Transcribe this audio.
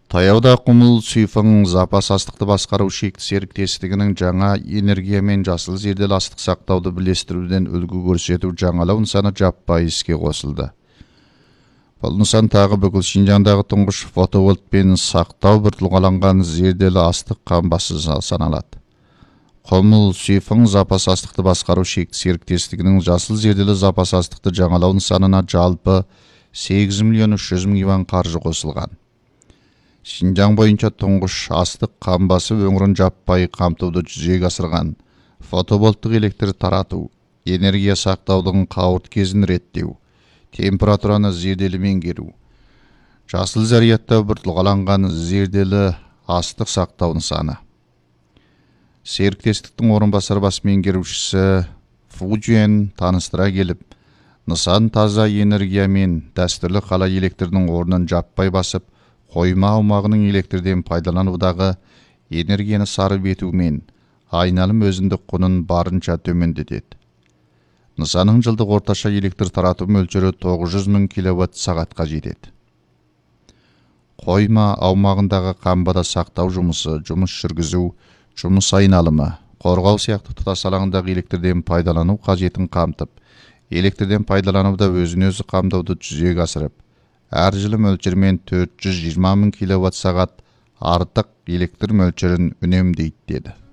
Таяуда Құмыл Сұйфың запас астықты басқару шекті серіктестігінің жаңа энергия мен жасыл зерделі астық сақтауды бірлестіруден үлгі көрсету жаңалау нысаны жаппай іске қосылды. Бұл нысан тағы бүкіл Шинжаңдағы тұңғыш фотовольтпен сақтау бір тұлғаланған зерделі астық қамбасы саналады. Құмыл Сұйфың запас астықты басқару шекті серіктестігінің жасыл зерделі запас астықты жаңалау нысанына жалпы 8 миллион 300 мың юан қаржы қосылған. Шинжаң бойынша тұңғыш астық қамбасы өңірін жаппай қамтуды жүзеге асырған, фоtovольттық электр тарату, энергия сақтаудың қауырт кезін реттеу, температураны зерделі меңгеру, жасыл зарядтау бір тұлғаланған зерделі астық сақтау нысаны. Серіктестіктің орынбасар бас меңгерушісі Фу Жуен таныстыра келіп, нысан таза энергия мен дәстүрлі қала электрдің орнын жаппай басып, қойма аумағының электрден пайдаланудағы энергияны сарып етумен айналым өзіндік құнын барынша төмендетеді. Нысанның жылдық орташа электр тарату мөлшері 900 мың киловатт сағатқа жетеді. Қойма аумағындағы қамбада сақтау жұмысы, жұмыс жүргізу, жұмыс айналымы, қорғау сияқты тұтас алаңдағы электрден пайдалану қажетін қамтып, электрден пайдалануда өзін-өзі қамдауды жүзеге асырып, әр жылы мөлшермен 420 мың киловатт сағат артық электр мөлшерін үнемдейді деді.